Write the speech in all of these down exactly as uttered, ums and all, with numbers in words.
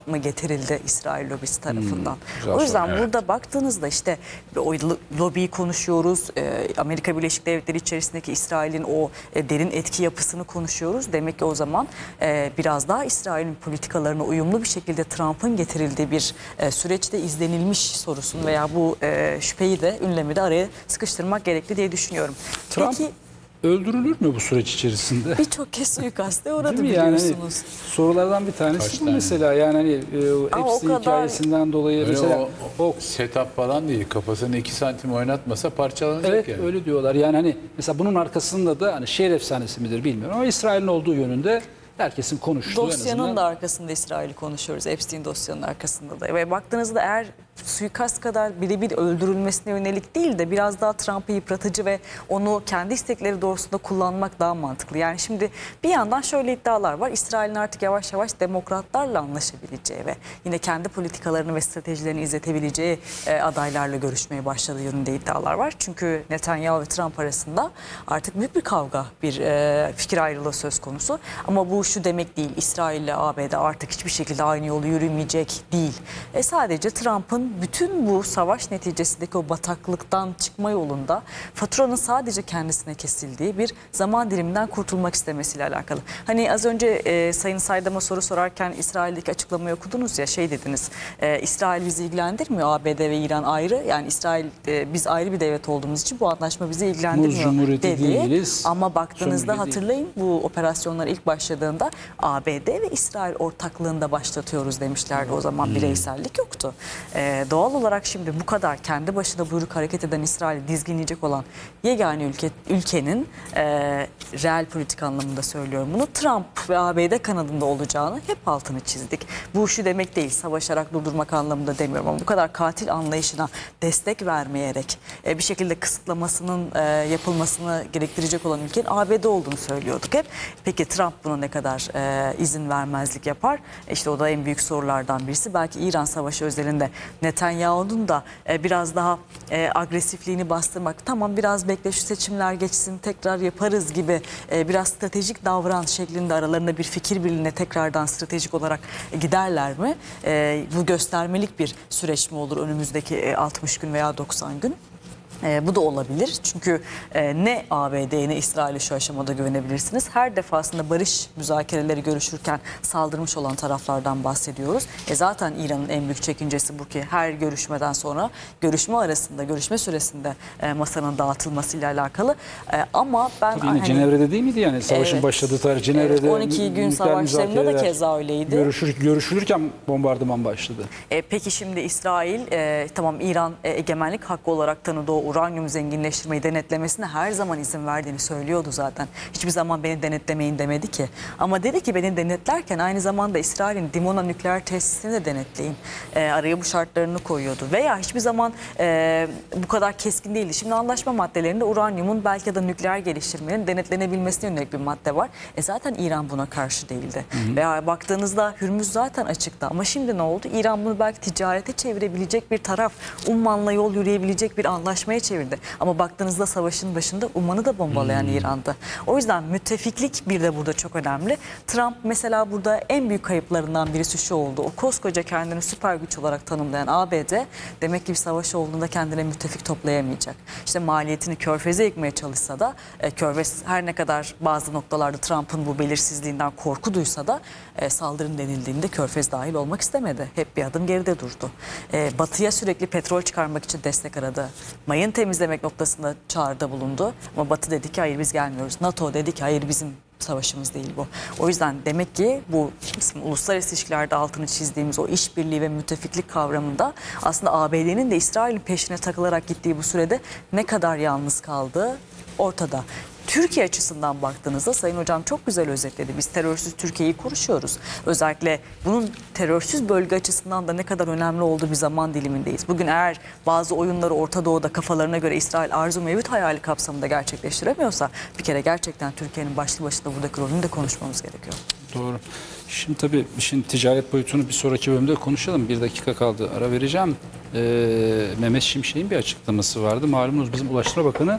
mı getirildi İsrail lobisi tarafından. Hmm, o yüzden soru, burada evet. baktığınızda işte o lobiyi konuşuyoruz. Amerika Birleşik Devletleri içerisindeki İsrail'in o derin etki yapısını konuşuyoruz. Demek ki o zaman biraz daha İsrail'in politikalarına uyumlu bir şekilde Trump'ın getirildiği bir süreçte izlenilmiş sorusun veya bu şüpheyi de ünlemi de araya sıkıştırmak gerekli diye düşünüyorum. Trump Peki, öldürülür mü bu süreç içerisinde? birçok kez suikaste uğradı Değil mi? Yani hani biliyorsunuz. sorulardan bir tanesi Kaç bu tane? mesela. Yani hani e, Ama o Epstein kadar- hikayesinden dolayı Öyle mesela o, o setup falan değil. Kafasını iki santim oynatmasa parçalanacak evet yani. öyle diyorlar. Yani hani mesela bunun arkasında da hani şehir efsanesi midir bilmiyorum ama İsrail'in olduğu yönünde herkesin konuştuğu en Dosyanın azından. da arkasında İsrail'i konuşuyoruz. Epstein dosyanın arkasında da. Ve baktığınızda eğer suikast kadar birebir öldürülmesine yönelik değil de biraz daha Trump'ı yıpratıcı ve onu kendi istekleri doğrusunda kullanmak daha mantıklı. Yani şimdi bir yandan şöyle iddialar var. İsrail'in artık yavaş yavaş demokratlarla anlaşabileceği ve yine kendi politikalarını ve stratejilerini izletebileceği e, adaylarla görüşmeye başladığı yönünde iddialar var. Çünkü Netanyahu ve Trump arasında artık büyük bir kavga, bir e, fikir ayrılığı söz konusu. Ama bu şu demek değil. İsrail ile A B D artık hiçbir şekilde aynı yolu yürümeyecek değil. E, sadece Trump'ın bütün bu savaş neticesindeki o bataklıktan çıkma yolunda faturanın sadece kendisine kesildiği bir zaman diliminden kurtulmak istemesiyle alakalı. Hani az önce e, Sayın Saydam'a soru sorarken İsrail'deki açıklamayı okudunuz ya, şey dediniz. E, İsrail bizi ilgilendirmiyor. A B D ve İran ayrı. Yani İsrail e, biz ayrı bir devlet olduğumuz için bu anlaşma bizi ilgilendirmiyor Cumhuriyeti dedi. değiliz. Ama baktığınızda Cumhuriyeti hatırlayın, bu operasyonlar ilk başladığında A B D ve İsrail ortaklığında başlatıyoruz demişlerdi. O zaman bireysellik yoktu. Ee, doğal olarak şimdi bu kadar kendi başına buyruk hareket eden İsrail'i dizginleyecek olan yegane ülke, ülkenin e, reel politik anlamında söylüyorum bunu, Trump ve A B D kanadında olacağını hep altını çizdik. Bu şu demek değil, savaşarak durdurmak anlamında demiyorum ama bu kadar katil anlayışına destek vermeyerek e, bir şekilde kısıtlamasının e, yapılmasını gerektirecek olan ülkenin A B D olduğunu söylüyorduk hep. Peki Trump buna ne kadar e, izin vermezlik yapar? E işte o da en büyük sorulardan birisi. Belki İran Savaşı özelinde Netanyahu'nun da e, biraz daha e, agresifliğini bastırmak, tamam biraz bekle şu seçimler geçsin tekrar yaparız gibi e, biraz stratejik davran şeklinde aralarında bir fikir birliğine tekrardan stratejik olarak giderler mi? E, bu göstermelik bir süreç mi olur önümüzdeki e, altmış gün veya doksan gün? E, bu da olabilir. Çünkü e, ne A B D'ye ne İsrail'e şu aşamada güvenebilirsiniz. Her defasında barış müzakereleri görüşürken saldırmış olan taraflardan bahsediyoruz. E, zaten İran'ın en büyük çekincesi bu ki her görüşmeden sonra görüşme arasında, görüşme süresinde e, masanın dağıtılmasıyla alakalı. E, ama ben... Tabii yine hani, Cenevre'de değil miydi yani savaşın Evet. başladığı tarih Cenevre'de? Evet, on iki gün nükleer savaşlarında da müzakereler keza öyleydi. Görüşür, görüşülürken bombardıman başladı. E, peki şimdi İsrail e, tamam İran e, egemenlik hakkı olarak tanıdığı o uranyum zenginleştirmeyi denetlemesine her zaman izin verdiğini söylüyordu zaten. Hiçbir zaman beni denetlemeyin demedi ki. Ama dedi ki beni denetlerken aynı zamanda İsrail'in Dimona nükleer tesisini de denetleyin. E, araya bu şartlarını koyuyordu. Veya hiçbir zaman e, bu kadar keskin değildi. Şimdi anlaşma maddelerinde uranyumun belki de nükleer geliştirmenin denetlenebilmesine yönelik bir madde var. E, zaten İran buna karşı değildi. Hı hı. Veya baktığınızda Hürmüz zaten açıkta. Ama şimdi ne oldu? İran bunu belki ticarete çevirebilecek bir taraf, Umman'la yol yürüyebilecek bir anlaşmaya çevirdi. Ama baktığınızda savaşın başında Umman'ı da bombalayan hmm. İran'dı. O yüzden müttefiklik bir de burada çok önemli. Trump mesela burada en büyük kayıplarından birisi şu oldu. O koskoca kendini süper güç olarak tanımlayan A B D demek ki bir savaş olduğunda kendine müttefik toplayamayacak. İşte maliyetini Körfez'e yıkmaya çalışsa da e, Körfez her ne kadar bazı noktalarda Trump'ın bu belirsizliğinden korku duysa da e, saldırın denildiğinde Körfez dahil olmak istemedi. Hep bir adım geride durdu. E, batıya sürekli petrol çıkarmak için destek aradı. Mayın temizlemek noktasında çağrıda bulundu. Ama Batı dedi ki hayır biz gelmiyoruz. NATO dedi ki hayır bizim savaşımız değil bu. O yüzden demek ki bu uluslararası ilişkilerde altını çizdiğimiz o işbirliği ve müttefiklik kavramında aslında A B D'nin de İsrail'in peşine takılarak gittiği bu sürede ne kadar yalnız kaldığı ortada. Türkiye açısından baktığınızda Sayın Hocam çok güzel özetledi. Biz terörsüz Türkiye'yi konuşuyoruz. Özellikle bunun terörsüz bölge açısından da ne kadar önemli olduğu bir zaman dilimindeyiz. Bugün eğer bazı oyunları Orta Doğu'da kafalarına göre İsrail arzu mevcut hayali kapsamında gerçekleştiremiyorsa bir kere gerçekten Türkiye'nin başlı başına buradaki rolünü de konuşmamız gerekiyor. Doğru. Şimdi tabii işin ticaret boyutunu bir sonraki bölümde konuşalım. Bir dakika kaldı. Ara vereceğim. Ee, Mehmet Şimşek'in bir açıklaması vardı. Malumunuz bizim Ulaştırma Bakanı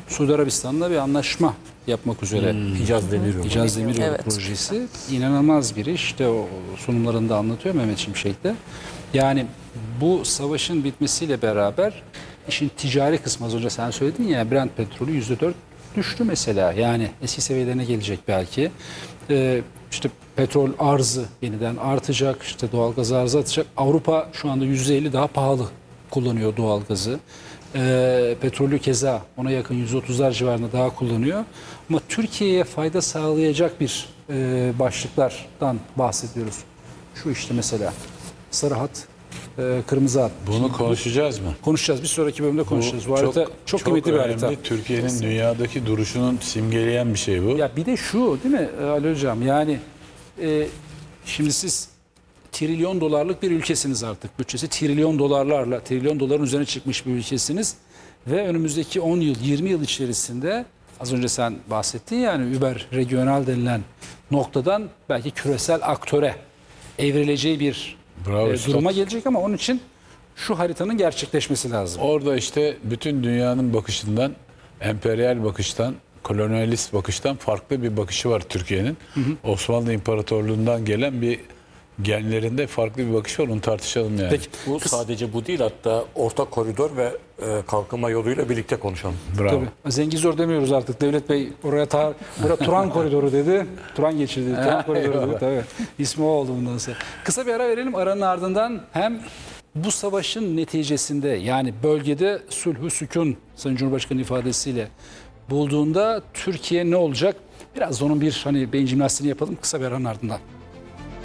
Suudi Arabistan'la bir anlaşma yapmak üzere. Hicaz Demiryolu. Hicaz Demiryolu Evet. projesi inanılmaz bir iş. İşte o sunumlarında anlatıyor Mehmet Şimşek de. Yani bu savaşın bitmesiyle beraber işin ticari kısmı, az önce sen söyledin ya, Brent petrolü yüzde dört düştü mesela. Yani eski seviyelerine gelecek belki. Ee, işte petrol arzı yeniden artacak, işte doğalgaz arzı artacak. Avrupa şu anda yüzde elli daha pahalı kullanıyor doğalgazı. Ee, petrolü keza ona yakın yüz otuzlar civarında daha kullanıyor. Ama Türkiye'ye fayda sağlayacak bir e, başlıklardan bahsediyoruz. Şu işte mesela sarı hat, e, kırmızı hat. Bunu konuşacağız mı? Konuşacağız. Bir sonraki bölümde konuşacağız. Bu, Bu harita çok, kıymetli bir önemli. harita. Türkiye'nin dünyadaki duruşunun simgeleyen bir şey bu. Ya bir de şu değil mi Ali Hocam? Yani e, şimdi siz trilyon dolarlık bir ülkesiniz artık. Bütçesi trilyon dolarlarla, trilyon doların üzerine çıkmış bir ülkesiniz. Ve önümüzdeki on yıl, yirmi yıl içerisinde az önce sen bahsettin yani Uber regional denilen noktadan belki küresel aktöre evrileceği bir Bravo e, üstad. duruma gelecek ama onun için şu haritanın gerçekleşmesi lazım. Orada işte bütün dünyanın bakışından, emperyal bakıştan, kolonyalist bakıştan farklı bir bakışı var Türkiye'nin. Osmanlı İmparatorluğundan gelen bir genlerinde farklı bir bakış var. Onu tartışalım yani. Peki Bu sadece bu değil, hatta ortak koridor ve e, kalkınma yoluyla birlikte konuşalım. Bravo. Tabii. Zengizor demiyoruz artık. Devlet Bey oraya tar buraya Turan koridoru dedi. Turan geçirdi. Turan koridoru dedi. Tabii. İsmi o oldu bundan sonra. Kısa bir ara verelim. Aranın ardından hem bu savaşın neticesinde yani bölgede sulhü sükun Sayın Cumhurbaşkanı ifadesiyle bulduğunda Türkiye ne olacak? Biraz onun bir hani beyin jimnastiğini yapalım kısa bir aranın ardından.